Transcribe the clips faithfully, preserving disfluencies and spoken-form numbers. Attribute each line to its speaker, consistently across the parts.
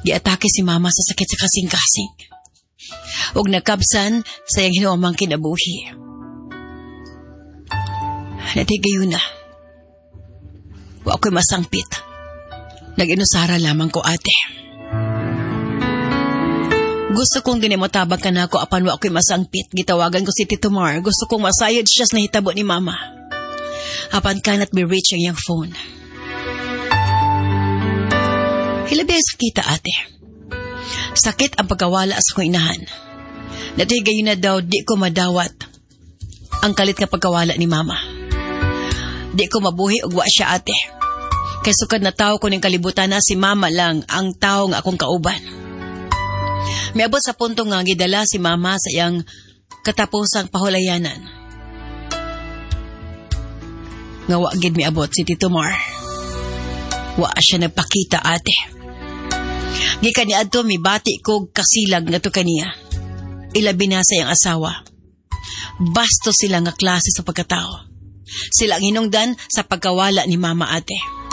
Speaker 1: Giatake si mama sa sakit sa kasing-kasing. Ug nakabsan sa iyang hinuamang kinabuhi. Natigayon na. Wa ako'y masangpit. Nag-inusara lamang ko, ate. Gusto kong dinimotabag ka na ako apan wa ako'y masangpit. Gitawagan ko si Tito Mar. Gusto kong masayod siya sa nahitabo ni mama. Apan cannot be reached ang iyang phone. Hilabi sa kita, ate. Sakit ang pagkawala sa kong inahan. Natigayon na daw di ko madawat ang kalit nga pagkawala ni mama. Di ko mabuhi og wa siya, ate. Kay sukad na tao ko ning kalibutan na si mama lang ang tao nga akong kauban. Miabot sa punto nga gidala si mama sa iyang katapusang pahulayanan. Nga wa gid miabot si Tito Mar. Wa siya nagpakita, ate. Gikan niadto mibati kog kasilag nga to kaniya. Ilabi na sa iyang asawa. Basto sila nga klase sa pagkatao. Sila ang hinungdan sa pagkawala ni mama, ate.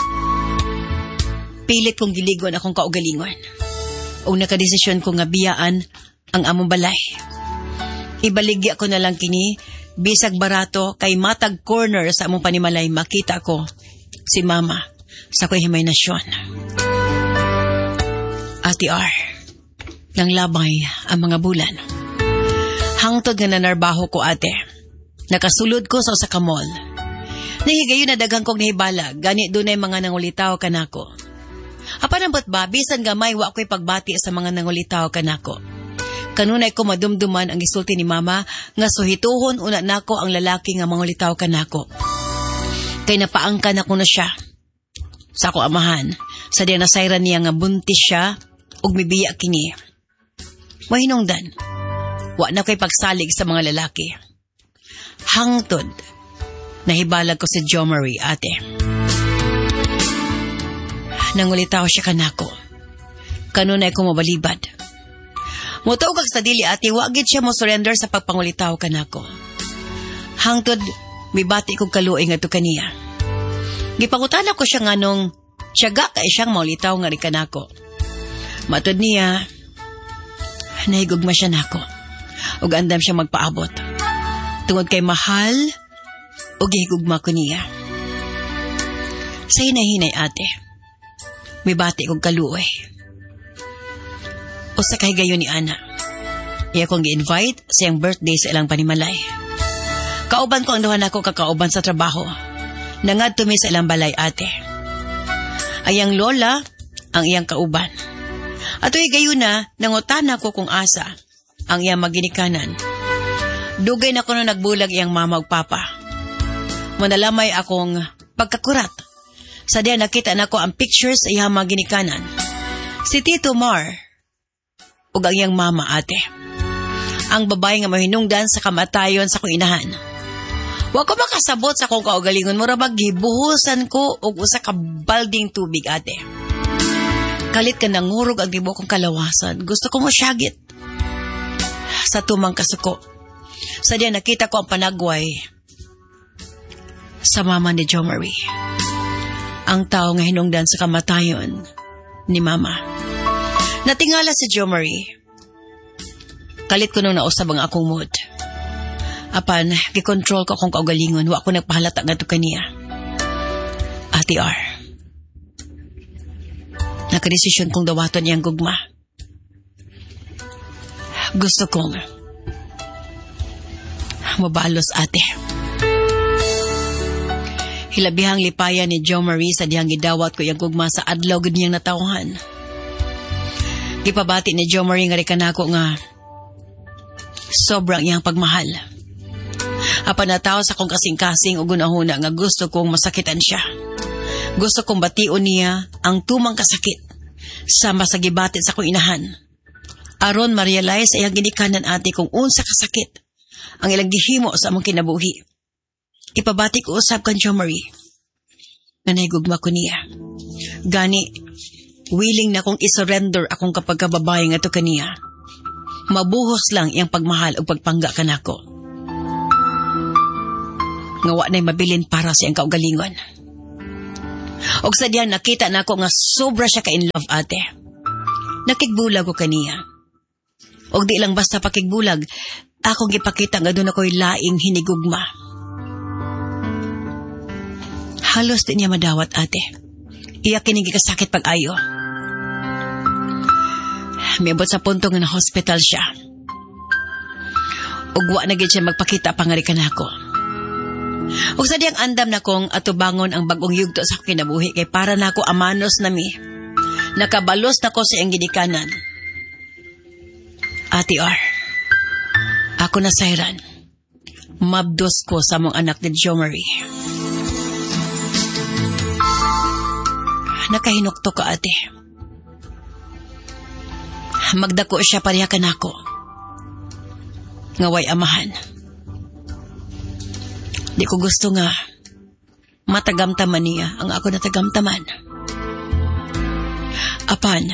Speaker 1: Pilit kong giligon akong kaugalingon. O nakadesisyon ko nga biyaan ang among balay. Ibaligya ko na lang kini, bisag barato kay matag corner sa among panimalay makita ko si mama sa ko'y himaynasyon. Ate R, nang labay ang mga bulan. Hangtod nga nanarbaho ko, ate. Nakasulod ko sa usa ka mall. Nahigayon na daghang kong nahibala, gani dunay mga nangulitaw kanako. Apan ambot ba, bisan gamay wa ko'y pagbati sa mga nangulitaw kanako. Kanunay ko madumduman ang gisulti ni mama nga suhituhon una nako ang lalaki nga mangulitaw kanako. Kay napaangkan ako na siya sa ako amahan, sa diya nasayran niya nga buntis siya ug mibiya kini. Mahinungdan, wa na ko'y pagsalig sa mga lalaki. Hangtod, nahibalag ko si Jo Marie, ate. Nangulitaw siya kanako. Kanunay ko mabalibad. Mutugag sa dili, ate, wa gid siya mo surrender sa pagpangulitaw kanako. Hangtod, mibati kong kaluoy nga to kaniya. Gipangutana ko siya nganong tiyaga kay siyang maulitaw nga rin kanako. Matod niya, nahigugma siya nako. Ug andam siya magpaabot. Tungod kay mahal, ug gihigugma ko niya. Sa hinahinay, ate, mibati kong kaluoy. O sa kahigayon ni Ana, iya kong gi-invite sa iyang birthday sa ilang panimalay. Kauban ko ang duha nako kakauban sa trabaho. Nangadto mi sa ilang balay, ate. Ayang lola ang iyang kauban. Ato'y gayon na, nangutana ko kung asa ang iyang maginikanan. Dugay na ko na nagbulag iyang mama ug papa. Manalamay akong pagkakurat. Sa diya nakita na ko ang pictures sa iyang maginikanan. Si Tito Mar ug ang iyang mama, ate. Ang babae nga mahinungdan sa kamatayon sa kong inahan. Wa ko makasabot sa kong kaugalingon mo, rabag gibuhusan ko og usa ka balding tubig, ate. Kalit ka nangurog ang tibo kong kalawasan. Gusto ko mo syagit. Sa tumang kasuko. Sa diya nakita ko ang panagway sa mama ni Jo Marie. Ang tao nga hinungdan sa kamatayon ni mama. Natingala si Jo Marie. Kalit ko nung nausab ang akong mood. Apan, gikontrol ko akong kaugalingon. Wa ko nagpahalata nga to kaniya. Ate R, nakadesisyon kong dawaton niyang gugma. Gusto kong mabalos, ate. Hilabihang lipayan ni Jo Marie sa dihang gidawat ko yung gugma sa adlaw gud niyang natawhan. Gipabati ni Jo Marie nga rikan ako nga sobrang iyang pagmahal. Apan nataw sa kong kasing-kasing ug gunahuna nga gusto kong masakitan siya. Gusto kong bation niya ang tumang kasakit sa masagibatit sa kong inahan. Aron ma-realize sa iyang ginikanan, ate, kung unsa kasakit ang ilang gihimo sa among kinabuhi. Ipabati ko usab kan Jo Marie. Nanay-gugma ko niya. Gani, willing na kong isurrender akong kapag kababae nga to kaniya. Mabuhos lang iyang pagmahal o pagpangga kanako. Ngawa na'y mabilin para sa iyang kaugalingon. Og sa diyan nakita nako nga sobra siya ka in love, ate. Nakigbulag ko kaniya. Og di lang basta pakigbulag, akong gipakita nga doon ako'y laing hinigugma. Halos di niya madawat, ate. Iya kining gikasakit pag-ayo. Miabot sa punto nga na hospital siya. Ugwa na gid siya magpakita pangarikan ako. Ug sa diyang andam na kong atubangon ang bagong yugto sa kinabuhi kay para na ako amanos na mi. Nakabalos na ko sa iyang gidikanan. Ate R, ako na sayran. Mabdos ko sa mong anak ni Jo Marie. Nakahinukto ka, ate. Magdako siya pariyakan ako. Ngaway amahan. Di ko gusto nga matagamtaman niya ang ako natagamtaman. Apan,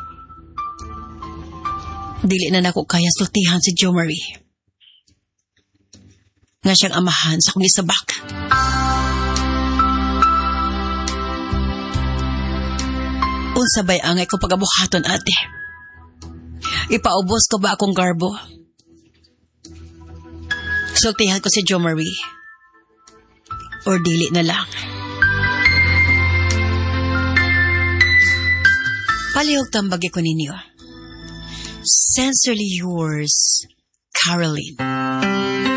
Speaker 1: dili na nako kaya sultihan si Jo Marie. Nga siyang amahan sa kong isabak. Unsabay angay ko pagabuhaton, ate. Ipaubos ko ba akong garbo? Sultihan ko si Jo Marie. Or dili na lang. Palihog tambagi ko ninyo. Sincerely yours, Caroline.